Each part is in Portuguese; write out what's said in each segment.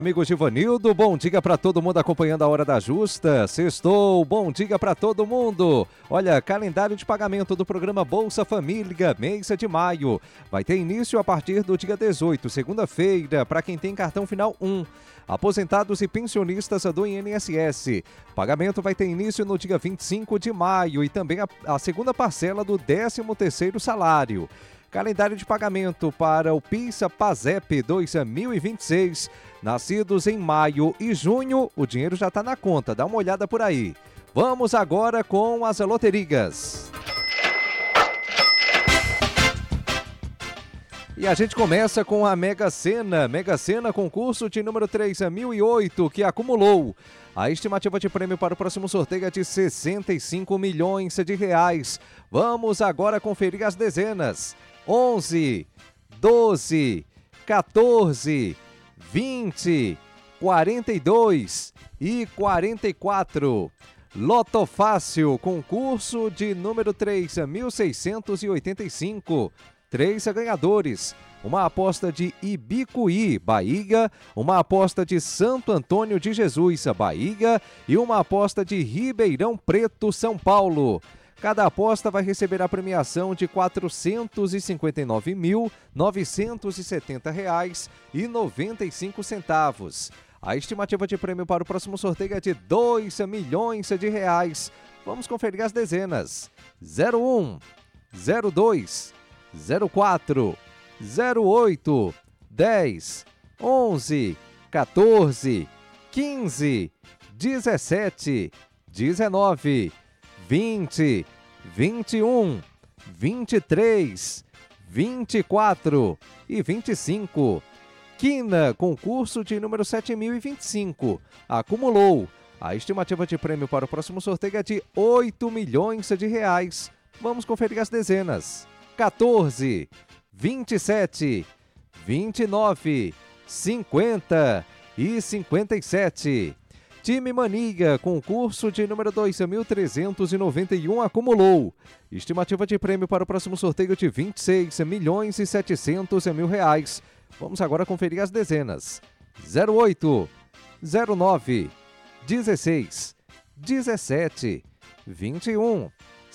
Amigo Givanildo, bom dia para todo mundo acompanhando a Hora da Justa. Sextou, bom dia para todo mundo. Olha, calendário de pagamento do programa Bolsa Família, mês de maio. Vai ter início a partir do dia 18, segunda-feira, para quem tem cartão final 1. Aposentados e pensionistas do INSS. Pagamento vai ter início no dia 25 de maio e também a segunda parcela do 13º salário. Calendário de pagamento para o PIS/PASEP 2026. Nascidos em maio e junho, o dinheiro já está na conta, dá uma olhada por aí. Vamos agora com as loterias. E a gente começa com a Mega Sena. Mega Sena, concurso de número 3008, que acumulou. A estimativa de prêmio para o próximo sorteio é de 65 milhões de reais. Vamos agora conferir as dezenas. 11, 12, 14, 20, 42 e 44. Loto Fácil, concurso de número 3.685. 3 ganhadores. Uma aposta de Ibicuí, Bahia, uma aposta de Santo Antônio de Jesus, Bahia, e uma aposta de Ribeirão Preto, São Paulo. Cada aposta vai receber a premiação de R$ 459.970,95. A estimativa de prêmio para o próximo sorteio é de R$ 2 milhões de reais. Vamos conferir as dezenas. 01, 02, 04, 08, 10, 11, 14, 15, 17, 19, 20, 21, 23, 24 e 25. Quina, concurso de número 7025. Acumulou. A estimativa de prêmio para o próximo sorteio é de R$ 8 milhões de reais. Vamos conferir as dezenas. 14, 27, 29, 50 e 57. Time Mania, concurso de número 2.391, acumulou. Estimativa de prêmio para o próximo sorteio de R$ 26 milhões e 700 mil reais. Vamos agora conferir as dezenas. 08, 09, 16, 17, 21,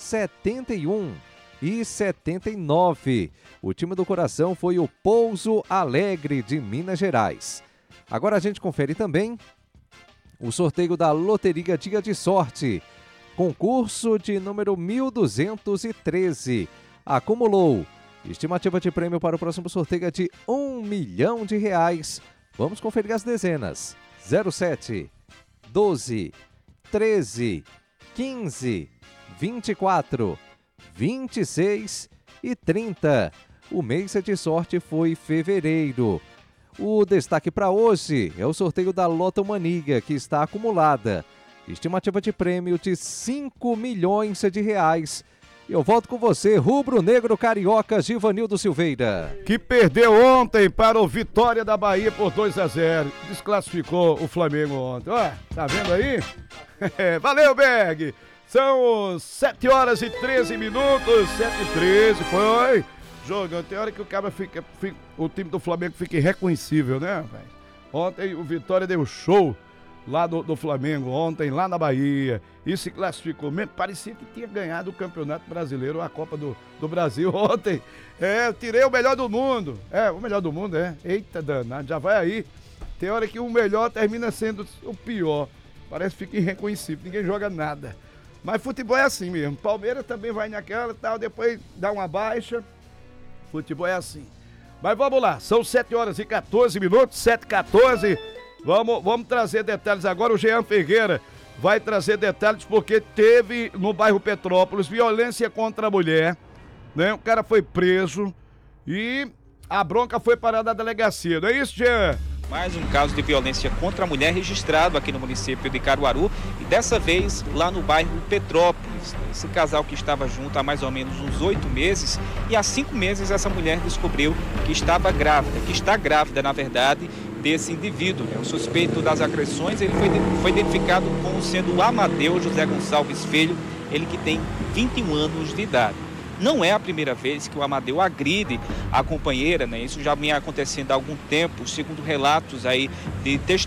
71 e 79. O time do coração foi o Pouso Alegre de Minas Gerais. Agora a gente confere também o sorteio da Loteria Dia de Sorte, concurso de número 1213, acumulou. Estimativa de prêmio para o próximo sorteio é de R$ 1 milhão de reais. Vamos conferir as dezenas. 07, 12, 13, 15, 24, 26 e 30. O mês de sorte foi fevereiro. O destaque para hoje é o sorteio da Lotomania, que está acumulada. Estimativa de prêmio de R$ 5 milhões de reais. Eu volto com você, rubro-negro carioca Givanildo Silveira. Que perdeu ontem para o Vitória da Bahia por 2-0. Desclassificou o Flamengo ontem. Ó, tá vendo aí? Valeu, Berg! São 7 horas e 13 minutos. 7h13, foi. Jogando, tem hora que o cara o time do Flamengo fica irreconhecível, né, velho? Ontem o Vitória deu show lá do Flamengo, ontem lá na Bahia, e se classificou mesmo, parecia que tinha ganhado o Campeonato Brasileiro, a Copa do Brasil ontem. Eu tirei o melhor do mundo. O melhor do mundo, Eita danado, já vai aí. Tem hora que o melhor termina sendo o pior. Parece que fica irreconhecível, ninguém joga nada. Mas futebol é assim mesmo, Palmeiras também vai naquela e tal, depois dá uma baixa. Futebol é assim. Mas vamos lá, são 7 horas e 14 minutos, 7h14. Vamos trazer detalhes agora. O Jean Ferreira vai trazer detalhes porque teve no bairro Petrópolis violência contra a mulher, né? O cara foi preso e a bronca foi parar na delegacia. Não é isso, Jean? Mais um caso de violência contra a mulher registrado aqui no município de Caruaru e dessa vez lá no bairro Petrópolis. Esse casal que estava junto há mais ou menos uns 8 meses e há 5 meses essa mulher descobriu que estava grávida, que está grávida na verdade desse indivíduo. O suspeito das agressões ele foi identificado como sendo o Amadeu José Gonçalves Filho, ele que tem 21 anos de idade. não é a primeira vez que o Amadeu agride a companheira, né? Isso já vinha acontecendo há algum tempo, segundo relatos aí de testemunhas